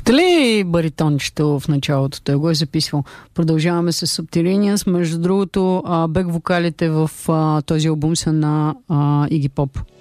Чухте ли баритончето в началото? Той го е записвал. Продължаваме с Subterraneans. Между другото, бек вокалите в този албум са на Iggy Pop.